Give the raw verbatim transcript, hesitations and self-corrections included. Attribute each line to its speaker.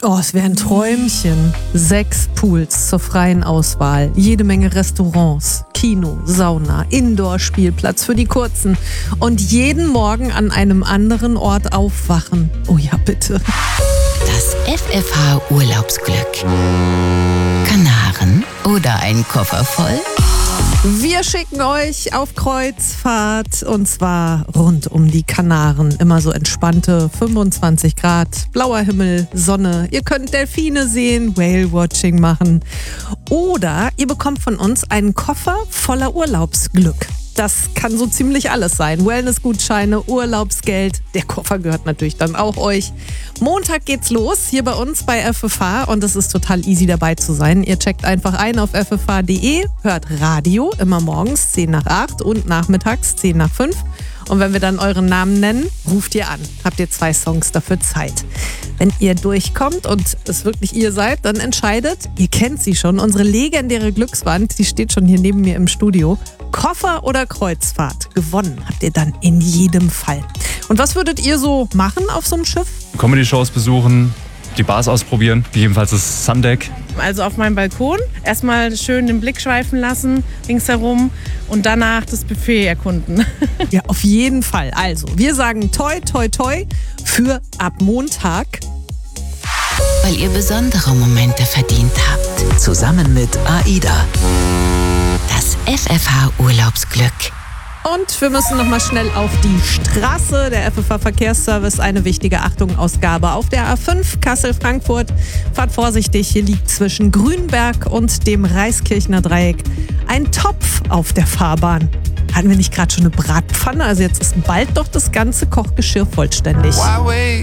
Speaker 1: Oh, es wäre ein Träumchen. Sechs Pools zur freien Auswahl, jede Menge Restaurants, Kino, Sauna, Indoor-Spielplatz für die Kurzen und jeden Morgen an einem anderen Ort aufwachen. Oh ja, bitte.
Speaker 2: Das F F H Urlaubsglück. Kanaren oder ein Koffer voll?
Speaker 1: Wir schicken euch auf Kreuzfahrt und zwar rund um die Kanaren. Immer so entspannte fünfundzwanzig Grad, blauer Himmel, Sonne. Ihr könnt Delfine sehen, Whale-Watching machen oder ihr bekommt von uns einen Koffer voller Urlaubsglück. Das kann so ziemlich alles sein. Wellnessgutscheine, Urlaubsgeld. Der Koffer gehört natürlich dann auch euch. Montag geht's los hier bei uns bei F F H und es ist total easy dabei zu sein. Ihr checkt einfach ein auf f f h punkt d e, hört Radio immer morgens zehn nach acht und nachmittags zehn nach fünf. Und wenn wir dann euren Namen nennen, ruft ihr an. Habt ihr zwei Songs dafür Zeit. Wenn ihr durchkommt und es wirklich ihr seid, dann entscheidet, ihr kennt sie schon, unsere legendäre Glückswand, die steht schon hier neben mir im Studio. Koffer oder Kreuzfahrt. Gewonnen habt ihr dann in jedem Fall. Und was würdet ihr so machen auf so einem Schiff?
Speaker 3: Comedy-Shows besuchen, die Bars ausprobieren, gegebenenfalls das Sundeck.
Speaker 4: Also auf meinem Balkon erstmal schön den Blick schweifen lassen, ringsherum und danach das Buffet erkunden.
Speaker 1: Ja, auf jeden Fall. Also, wir sagen toi, toi, toi für ab Montag.
Speaker 2: Weil ihr besondere Momente verdient habt.
Speaker 5: Zusammen mit AIDA.
Speaker 2: Das F F H Urlaubsglück.
Speaker 1: Und wir müssen nochmal schnell auf die Straße. Der F F H Verkehrsservice, eine wichtige Achtung-Ausgabe auf der A fünf Kassel-Frankfurt. Fahrt vorsichtig, hier liegt zwischen Grünberg und dem Reiskirchner Dreieck ein Topf auf der Fahrbahn. Hatten wir nicht gerade schon eine Bratpfanne? Also jetzt ist bald doch das ganze Kochgeschirr vollständig.